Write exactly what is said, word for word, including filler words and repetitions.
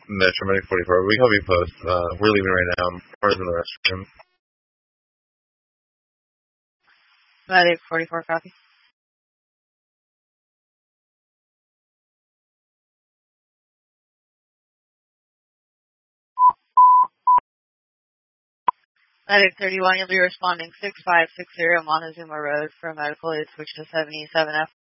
Metro Medic forty-four. We copy post. Uh, we're leaving right now. We're in the restroom. Medic forty-four, copy. Medic thirty-one, you'll be responding six five six zero Montezuma Road for medical aid, switch to seventy-seven F.